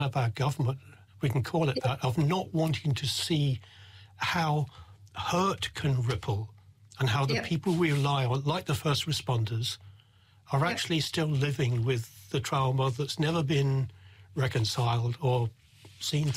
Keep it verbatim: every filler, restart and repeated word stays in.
of our government, we can call it that, of not wanting to see how hurt can ripple and how the yeah. people we rely on, like the first responders, are yeah. actually still living with the trauma that's never been reconciled or seen